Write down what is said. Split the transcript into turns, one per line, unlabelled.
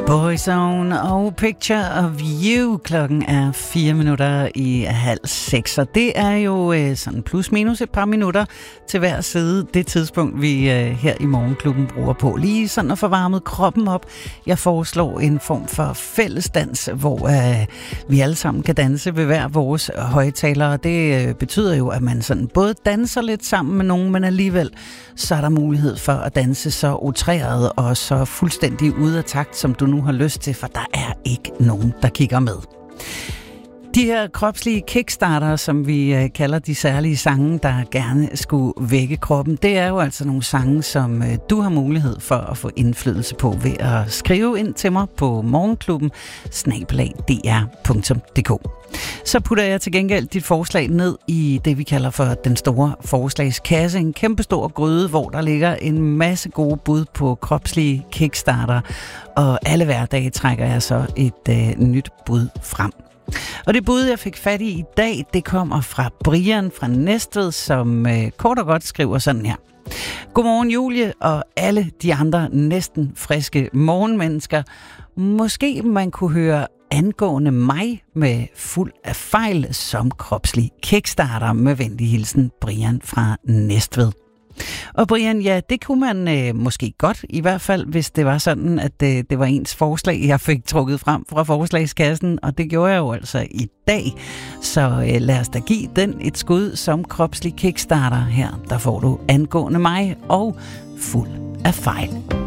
Boyzone og Picture of You. Klokken er 5:04, og det er jo sådan plus minus et par minutter til hver side. Det tidspunkt, vi her i Morgenklubben bruger på. Lige sådan at få varmet kroppen op. Jeg foreslår en form for fællesdans, hvor vi alle sammen kan danse ved hver vores højtalere. Det betyder jo, at man sådan både danser lidt sammen med nogen, men alligevel så er der mulighed for at danse så utræret og så fuldstændig ude af takt, som du nu har lyst til, for der er ikke nogen, der kigger med. De her kropslige kickstarter, som vi kalder de særlige sange, der gerne skulle vække kroppen, det er jo altså nogle sange, som du har mulighed for at få indflydelse på ved at skrive ind til mig på morgenklubben@dr.dk. Så putter jeg til gengæld dit forslag ned i det, vi kalder for den store forslagskasse. En kæmpestor gryde, hvor der ligger en masse gode bud på kropslige kickstarter. Og alle hverdage trækker jeg så et nyt bud frem. Og det bud, jeg fik fat i dag, det kommer fra Brian fra Næstved, som kort og godt skriver sådan her. Godmorgen Julie og alle de andre næsten friske morgenmennesker. Måske man kunne høre angående mig med fuld af fejl som kropslig kickstarter. Med venlig hilsen, Brian fra Næstved. Og Brian, ja, det kunne man måske godt, i hvert fald hvis det var sådan, at det var ens forslag, jeg fik trukket frem fra forslagskassen, og det gjorde jeg jo altså i dag. Så lad os da give den et skud som kropslig kickstarter her. Der får du angående mig og fuld af fejl.